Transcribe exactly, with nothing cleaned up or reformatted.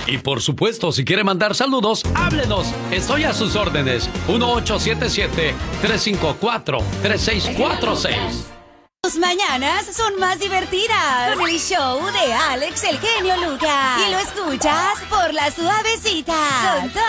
Y por supuesto, si quiere mandar saludos, háblenos. Estoy a sus órdenes. uno ocho siete siete, tres cinco cuatro, tres seis cuatro seis. Tus mañanas son más divertidas con el show de Alex, el genio Lucas. Y lo escuchas por La Suavecita. Con